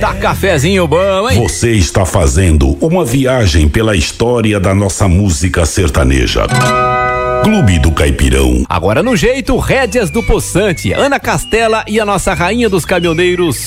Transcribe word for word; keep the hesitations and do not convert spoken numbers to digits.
Haja cafezinho bom, hein? Você está fazendo uma viagem pela história da nossa música sertaneja. Clube do Caipirão. Agora no jeito, rédeas do Poçante, Ana Castela e a nossa rainha dos caminhoneiros,